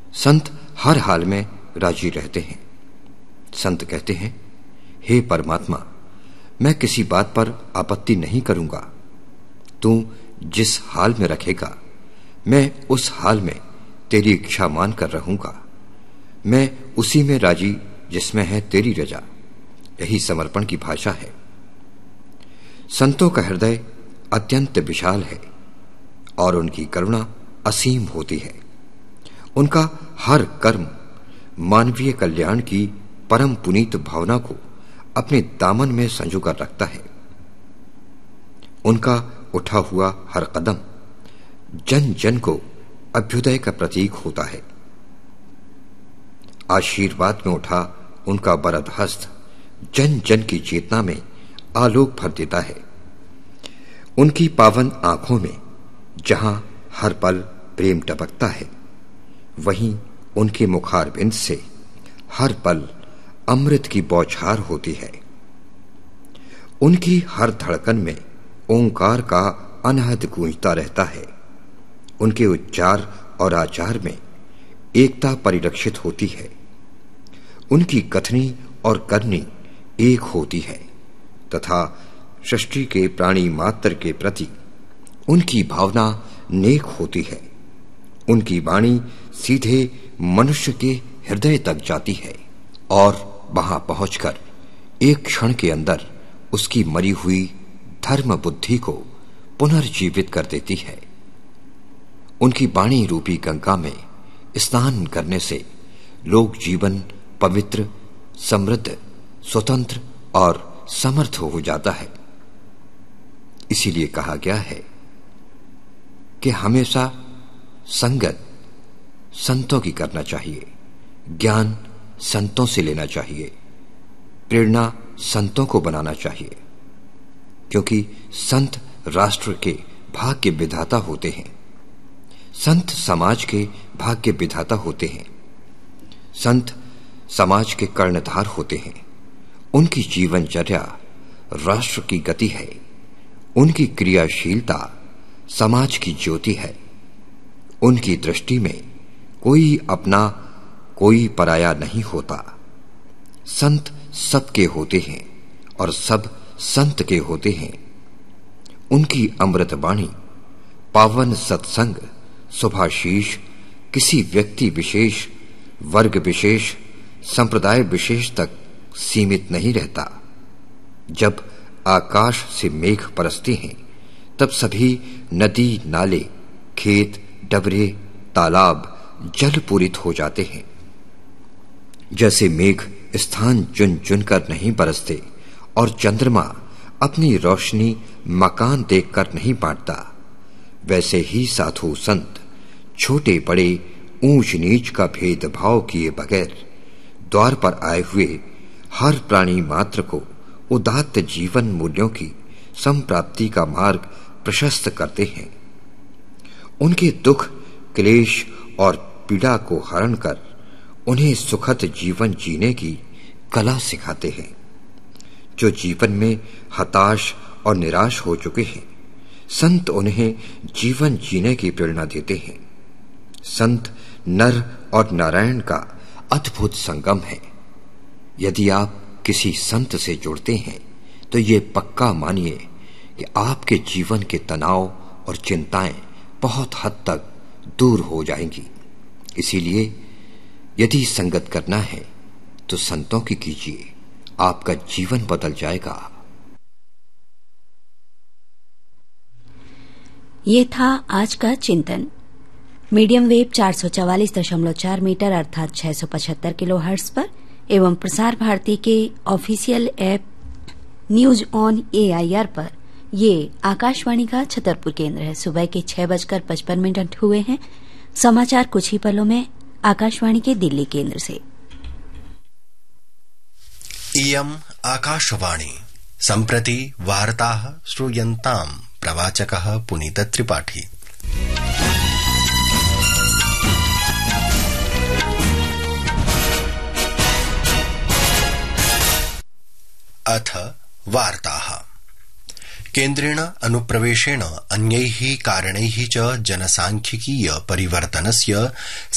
संत हर हाल में राजी रहते हैं। संत कहते हैं, हे परमात्मा, मैं किसी बात पर आपत्ति नहीं करूंगा। तू जिस हाल में रखेगा मैं उस हाल में तेरी इच्छा मानकर रहूंगा। मैं उसी में राजी जिसमें है तेरी रजा। यही समर्पण की भाषा है। संतों का हृदय अत्यंत विशाल है और उनकी करुणा असीम होती है। उनका हर कर्म मानवीय कल्याण की परम पुनीत भावना को अपने दामन में संजो कर रखता है। उनका उठा हुआ हर कदम जन जन को अभ्युदय का प्रतीक होता है। आशीर्वाद में उठा उनका वरद हस्त जन जन की चेतना में आलोक भर देता है। उनकी पावन आंखों में जहां हर पल प्रेम टपकता है, वहीं उनके मुखारबिंद से हर पल अमृत की बौछार होती है। उनकी हर धड़कन में ओंकार का अनहद गूंजता रहता है। उनके उच्चार और आचार में एकता परिलक्षित होती है। उनकी कथनी और करनी एक होती है तथा सृष्टि के प्राणी मात्र के प्रति उनकी भावना नेक होती है। उनकी वाणी सीधे मनुष्य के हृदय तक जाती है और वहां पहुंचकर एक क्षण के अंदर उसकी मरी हुई धर्म बुद्धि को पुनर्जीवित कर देती है। उनकी वाणी रूपी गंगा में स्नान करने से लोक जीवन पवित्र, समृद्ध, स्वतंत्र और समर्थ हो जाता है। इसीलिए कहा गया है कि हमेशा संगत संतों की करना चाहिए, ज्ञान संतों से लेना चाहिए, प्रेरणा संतों को बनाना चाहिए, क्योंकि संत राष्ट्र के भाग्य विधाता होते हैं। संत समाज के भाग्य विधाता होते हैं। संत समाज के कर्णधार होते हैं। उनकी जीवनचर्या राष्ट्र की गति है। उनकी क्रियाशीलता समाज की ज्योति है। उनकी दृष्टि में कोई अपना कोई पराया नहीं होता। संत सबके होते हैं और सब संत के होते हैं। उनकी अमृतवाणी, पावन सत्संग, शुभाशीष किसी व्यक्ति विशेष, वर्ग विशेष, संप्रदाय विशेष तक सीमित नहीं रहता। जब आकाश से मेघ बरसते हैं तब सभी नदी, नाले, खेत, डबरे, तालाब जलपूरित हो जाते हैं। जैसे मेघ स्थान चुन चुनकर नहीं बरसते और चंद्रमा अपनी रोशनी मकान देखकर नहीं बांटता, वैसे ही साधु संत छोटे बड़े, ऊंच नीच का भेदभाव किए बगैर द्वार पर आए हुए हर प्राणी मात्र को उदात्त जीवन मूल्यों की संप्राप्ति का मार्ग प्रशस्त करते हैं। उनके दुख, क्लेश और पीड़ा को हरण कर उन्हें सुखद जीवन जीने की कला सिखाते हैं। जो जीवन में हताश और निराश हो चुके हैं, संत उन्हें जीवन जीने की प्रेरणा देते हैं। संत नर और नारायण का अद्भुत संगम है। यदि आप किसी संत से जुड़ते हैं तो ये पक्का मानिए कि आपके जीवन के तनाव और चिंताएं बहुत हद तक दूर हो जाएंगी। इसीलिए यदि संगत करना है तो संतों की कीजिए, आपका जीवन बदल जाएगा। ये था आज का चिंतन। मीडियम वेव 444.4 मीटर अर्थात 675 किलोहर्ट्ज पर एवं प्रसार भारती के official app news on AIR पर ये आकाशवाणी का छतरपुर केंद्र है। सुबह के 6:55 हुए हैं। समाचार कुछ ही पलों में आकाशवाणी के दिल्ली केंद्र से। इयम् आकाशवाणी। सम्प्रति वार्ताः श्रूयन्ताम्। प्रवाचकः पुनीत त्रिपाठी। अथ वार्ताः। केन्द्रेण अनुप्रवेशेण अन्यैः कारणैः च जनसांख्यिकीय परिवर्तनस्य